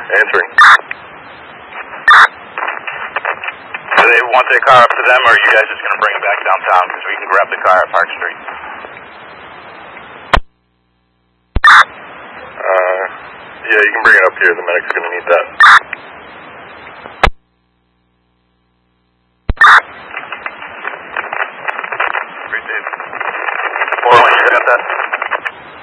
Answering. Do they want their car up to them, or are you guys just going to bring it back downtown? Because we can grab the car at Park Street. Yeah, you can bring it up here. The medic's going to need that. Appreciate it. 401, you got that?